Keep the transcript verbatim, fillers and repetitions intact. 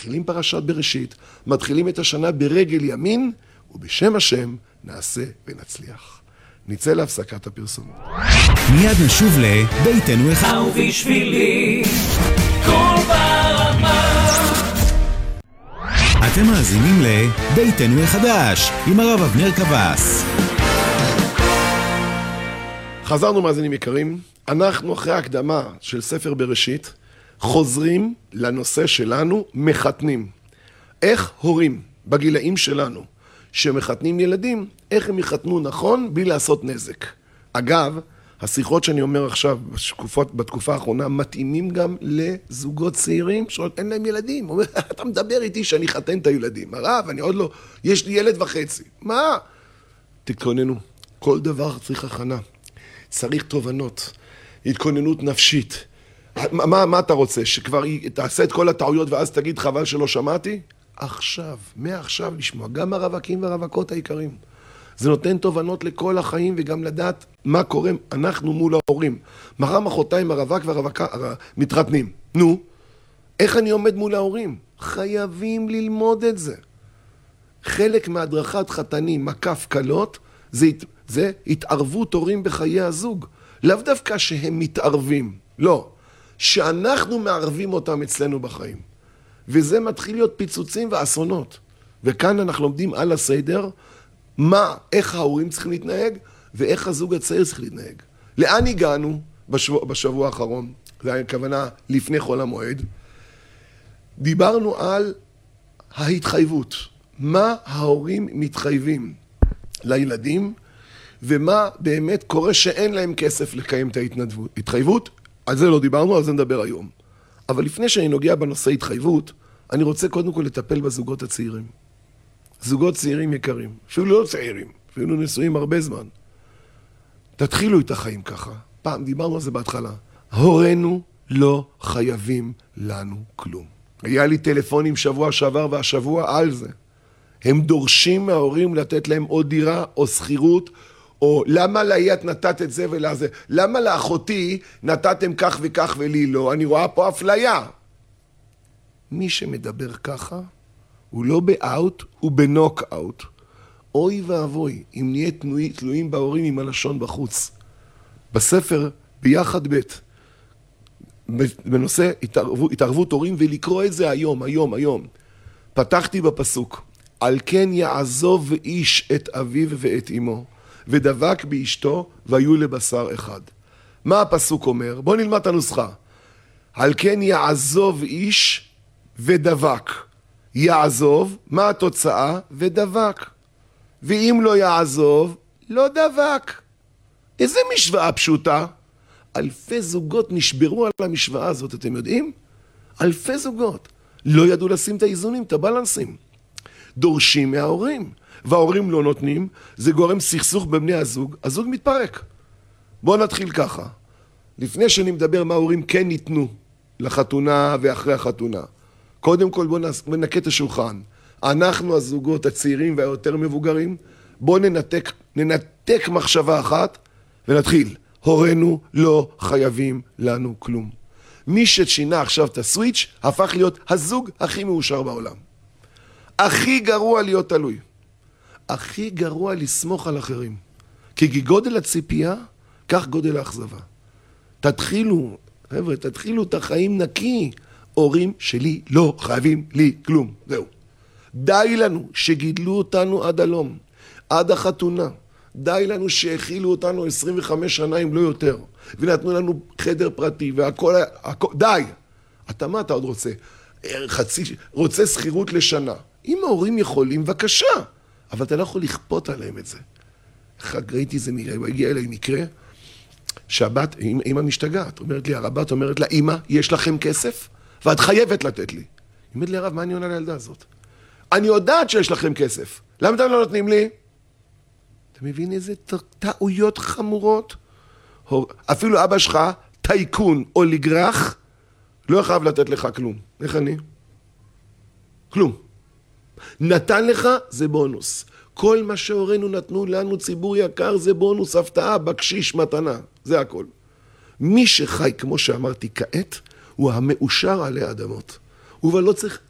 מתחילים פרשת בראשית, מתחילים את השנה ברגל ימין, ובשם השם נעשה ונצליח. נצא להפסקת הפרסומות. מיד נשוב לביתנו אחד. ובשבילי כל ברמה. אתם מאזינים לביתנו החדש עם הרב אבנר קבס. חזרנו מאזינים יקרים, אנחנו אחרי ההקדמה של ספר בראשית, חוזרים לנושא שלנו, מחתנים. איך הורים בגילאים שלנו שמחתנים ילדים, איך הם יחתנו נכון בלי לעשות נזק. אגב, השיחות שאני אומר עכשיו בתקופות, בתקופה האחרונה מתאימים גם לזוגות צעירים שעוד אין להם ילדים. אומר, אתה מדבר איתי שאני חתן את הילדים. הרב, אני עוד לא, יש לי ילד וחצי. מה? תתכוננו, כל דבר צריך הכנה. צריך תובנות, התכוננות נפשית. מה, מה, מה אתה רוצה? שכבר תעשה את כל הטעויות ואז תגיד חבל שלא שמעתי? עכשיו, מעכשיו לשמוע, גם הרווקים והרווקות העיקרים. זה נותן תובנות לכל החיים וגם לדעת מה קורה אנחנו מול ההורים. מחר מחרתיים הרווק והרווקה מתחתנים. נו, איך אני עומד מול ההורים? חייבים ללמוד את זה. חלק מהדרכת חתנים, מקף קלות, זה, זה התערבות הורים בחיי הזוג. לאו דווקא שהם מתערבים, לא. שאנחנו מערבים אותם אצלנו בחיים. וזה מתחיל להיות פיצוצים ואסונות. וכאן אנחנו לומדים על הסדר, מה, איך ההורים צריכים להתנהג, ואיך הזוג הצעיר צריך להתנהג. לאן הגענו בשבוע, בשבוע האחרון? זה היה כוונה לפני חול המועד. דיברנו על ההתחייבות. מה ההורים מתחייבים לילדים, ומה באמת קורה שאין להם כסף לקיים את ההתחייבות. על זה לא דיברנו, על זה נדבר היום. אבל לפני שאני נוגע בנושא התחייבות, אני רוצה קודם כל לטפל בזוגות הצעירים. זוגות צעירים יקרים, אפילו לא צעירים, אפילו נשואים הרבה זמן. תתחילו את החיים ככה. פעם דיברנו על זה בהתחלה. הורינו לא חייבים לנו כלום. היה לי טלפונים שבוע שעבר והשבוע על זה. הם דורשים מההורים לתת להם או דירה או שכירות, או למה לאיית נתת את זה ולזה? למה לאחותי נתתם כך וכך ולי לא? אני רואה פה אפליה. מי שמדבר ככה, הוא לא באוט, הוא בנוק-אוט. אוי ואבוי, אם נהיה תלויים, תלויים בהורים עם הלשון בחוץ. בספר, ביחד בית, בנושא התערבות, התערבות הורים, ולקרוא את זה היום, היום, היום. פתחתי בפסוק, על כן יעזוב איש את אביו ואת אמו, ודבק באשתו, והיו לבשר אחד. מה הפסוק אומר? בוא נלמד את הנוסחה. על כן יעזוב איש ודבק. יעזוב, מה התוצאה? ודבק. ואם לא יעזוב, לא דבק. איזה משוואה פשוטה? אלפי זוגות נשברו על המשוואה הזאת, אתם יודעים? אלפי זוגות. לא ידעו לשים את האיזונים, את הבלנסים. דורשים מההורים, וההורים לא נותנים, זה גורם סכסוך בבני הזוג, הזוג מתפרק. בואו נתחיל ככה. לפני שאני מדבר מה ההורים כן ניתנו לחתונה ואחרי החתונה. קודם כל בואו ננקה את השולחן. אנחנו הזוגות הצעירים והיותר מבוגרים, בואו ננתק, ננתק מחשבה אחת ונתחיל. הורינו לא חייבים לנו כלום. מי ששינה עכשיו את הסוויץ' הפך להיות הזוג הכי מאושר בעולם. הכי גרוע להיות תלוי. הכי גרוע לסמוך על אחרים. כי גודל הציפייה, כך גודל האכזבה. תתחילו, חבר'ה, תתחילו את החיים נקי. הורים שלי לא חייבים לי כלום. זהו. די לנו שגידלו אותנו עד הלום, עד החתונה. די לנו שהכילו אותנו עשרים וחמש שנה אם לא יותר. ונתנו לנו חדר פרטי והכל, הכל, די. אתה מה אתה עוד רוצה? חצי, רוצה שכירות לשנה. אם ההורים יכולים, בבקשה. אבל אתה לא יכול לכפות עליהם את זה. אחד ראיתי זה, הגיע אליי מקרה, שהבת, אמא משתגעת, אומרת לי, הרבת אומרת לה, אמא, יש לכם כסף? ואת חייבת לתת לי. היא אומרת לי, הרב, מה אני עונה לילדה הזאת? אני יודעת שיש לכם כסף. למה אתם לא נותנים לי? אתה מבין איזה טעויות חמורות? אפילו אבא שלך, טייקון או לגרח, לא חייב לתת לך כלום. איך אני? כלום. נתן לך זה בונוס. כל מה שהורינו נתנו לנו ציבור יקר זה בונוס, הפתעה, בקשיש, מתנה. זה הכל. מי שחי, כמו שאמרתי כעת, הוא המאושר עלי אדמות. אבל לא צריך